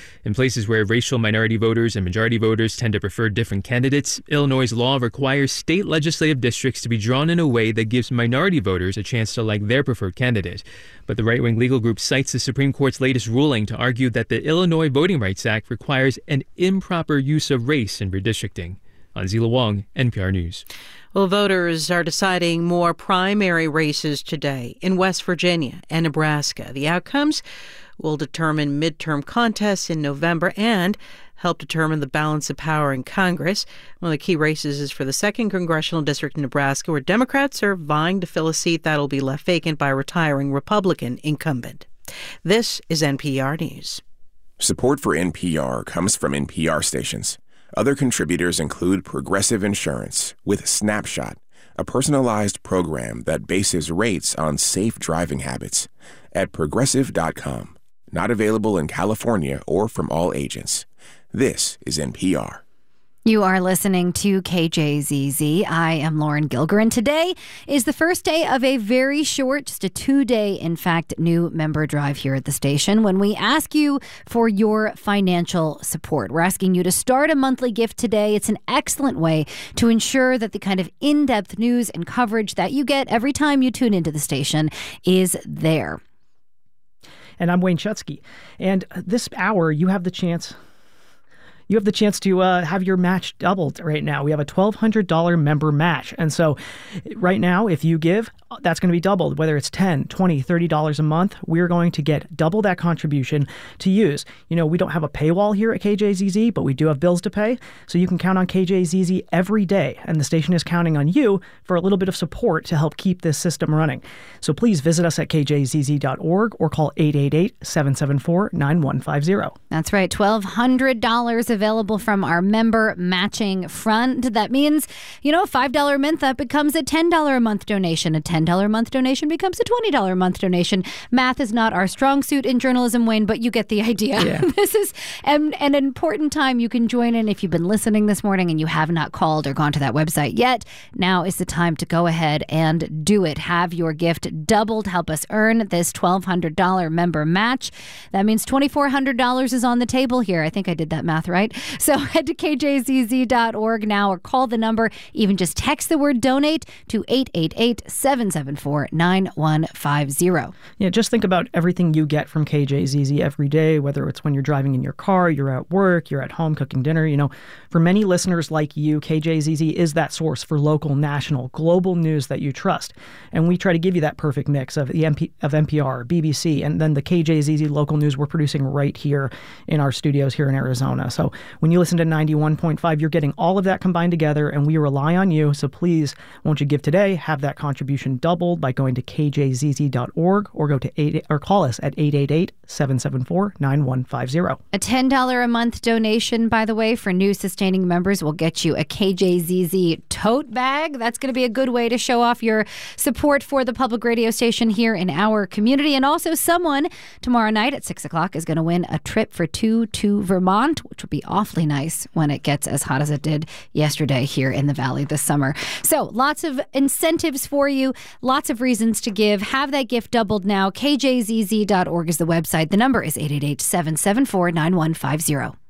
In places where racial minority voters and majority voters tend to prefer different candidates, Illinois' law requires state legislative districts to be drawn in a way that gives minority voters a chance to elect their preferred candidate. But the right-wing legal group cites the Supreme Court's latest ruling to argue that the Illinois Voting Rights Act requires an improper use of race in redistricting. Anzila Wong, NPR News. Well, voters are deciding more primary races today in West Virginia and Nebraska. The outcomes will determine midterm contests in November and help determine the balance of power in Congress. One of the key races is for the 2nd Congressional District in Nebraska, where Democrats are vying to fill a seat that'll be left vacant by a retiring Republican incumbent. This is NPR News. Support for NPR comes from NPR stations. Other contributors include Progressive Insurance with Snapshot, a personalized program that bases rates on safe driving habits, at Progressive.com. Not available in California or from all agents. This is NPR. You are listening to KJZZ. I am Lauren Gilger, and today is the first day of a very short, just a 2-day, in fact, new member drive here at the station when we ask you for your financial support. We're asking you to start a monthly gift today. It's an excellent way to ensure that the kind of in-depth news and coverage that you get every time you tune into the station is there. And I'm Wayne Schutsky. And this hour, you have the chance to have your match doubled right now. We have a $1,200 member match. And so right now, if you give, that's going to be doubled. Whether it's $10, $20, $30 a month, we're going to get double that contribution to use. You know, we don't have a paywall here at KJZZ, but we do have bills to pay. So you can count on KJZZ every day. And the station is counting on you for a little bit of support to help keep this system running. So please visit us at kjzz.org or call 888-774-9150. That's right. $1,200 available from our member matching fund. That means, a $5 a month, that becomes a $10 a month donation. A $10 a month donation becomes a $20 a month donation. Math is not our strong suit in journalism, Wayne, but you get the idea. Yeah. This is an important time you can join in if you've been listening this morning and you have not called or gone to that website yet. Now is the time to go ahead and do it. Have your gift doubled. Help us earn this $1,200 member match. That means $2,400 is on the table here. I think I did that math right. So head to kjzz.org now or call the number. Even just text the word donate to 888-774-9150. Yeah, just think about everything you get from KJZZ every day, whether it's when you're driving in your car, you're at work, you're at home cooking dinner. For many listeners like you, KJZZ is that source for local, national, global news that you trust. And we try to give you that perfect mix of NPR, BBC, and then the KJZZ local news we're producing right here in our studios here in Arizona. So when you listen to 91.5, you're getting all of that combined together, and we rely on you. So please, won't you give today? Have that contribution doubled by going to kjzz.org or call us at 888-774-9150. A $10 a month donation, by the way, for new sustaining members will get you a KJZZ tote bag. That's going to be a good way to show off your support for the public radio station here in our community. And also someone tomorrow night at 6 o'clock is going to win a trip for two to Vermont, which would be awfully nice when it gets as hot as it did yesterday here in the Valley this summer. So lots of incentives for you, lots of reasons to give. Have that gift doubled now. KJZZ.org is the website. The number is 888-774-9150.